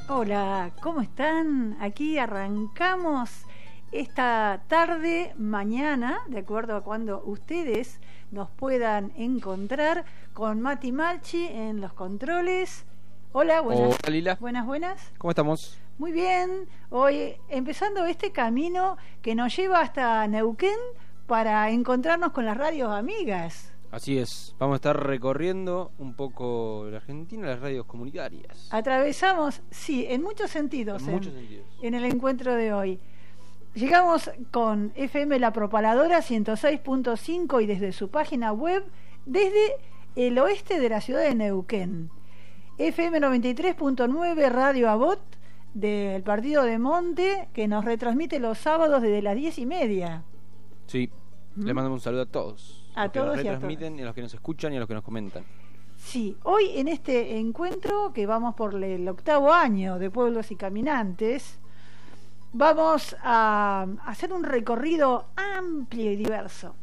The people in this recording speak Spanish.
Hola, ¿cómo están? Aquí arrancamos esta tarde, mañana, de acuerdo a cuando ustedes nos puedan encontrar, con Mati Malchi en los controles. Hola, buenas. Hola, Lila. Buenas. ¿Cómo estamos? Muy bien. Hoy empezando este camino que nos lleva hasta Neuquén para encontrarnos con las radios amigas. Así es, vamos a estar recorriendo un poco la Argentina, las radios comunitarias. Atravesamos, sí, en muchos sentidos. En muchos sentidos. En el encuentro de hoy. Llegamos con FM La Propaladora 106.5 y desde su página web, desde el oeste de la ciudad de Neuquén. FM 93.9 Radio Abot del Partido de Monte, que nos retransmite los sábados desde las 10:30. Sí, le mandamos un saludo a todos. A todos que nos y a retransmiten, y a los que nos escuchan y a los que nos comentan. Sí, hoy en este encuentro, que vamos por el 8º año de Pueblos y Caminantes, vamos a hacer un recorrido amplio y diverso.